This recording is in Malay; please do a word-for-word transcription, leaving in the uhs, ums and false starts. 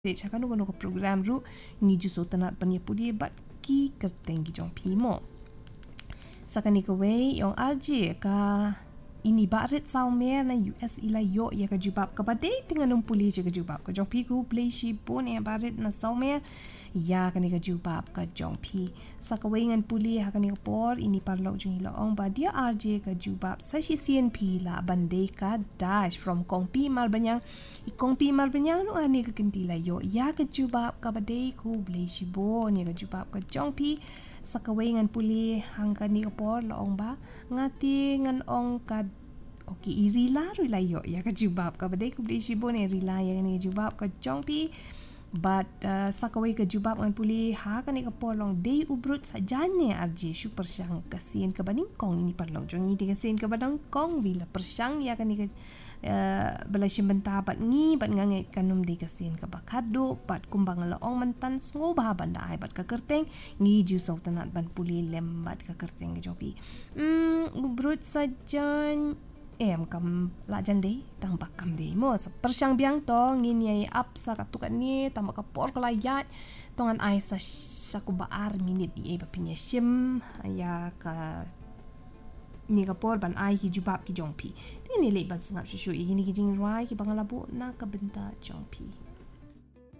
Chakan no ko program ru ni ju so tanat pan pudi bat ki kerteng gi jong pi mo sakani ko we yong R J ka ini barit sau me na U S ila yo ya ka jubab ka bade tinga num puli je ka jubab ka jong pi ku play shi bon ya barit na sau me ya kani ka jubab ka jong pi sakawe ngan puli ha kani por ini parlo jing ila ong ba dia R J ka jubab sa shi C N P la bande ka dash from kong pi mal banyang i kong pi mal banyang no ani ka kentila yo ya ka jubab ka bade ku play shi bon ya ka jubab ka jong pi sakawe ngan puli hang kani por la ong ba ngati ngan ong ka Okey, irila rila yo ya ka jubab ka bade ku beli shibon e rila ya ni jubab ka jongpi but uh, sakawai ka jubab ngan puli ha ka ni ka polong day ubrut sajane arji shu persyang kasin ka baning kong ini parlong jongi di kasin ka badang kong bila persyang ya ka ni ka uh, bala shimbenta bat ngi bat ngange kanum di kasin ka bakado bat kumbang laong mantan sngo ba banda ai bat ka kerteng ngi ju sok tanat ban puli lembat ka kerteng ka jopi mm ubrut sajan em kam la jande tang bakam de mo persyang biang to ngin yai up sa katukan ni tambah ka por kala yat tongan ai sa sa ku baar minit ye ba pinya shim ya ka ni ka por ban ai ki jubab ki jongpi ni le ban sangap shushu igini ki jing rai ki bangala bu na ka benta jongpi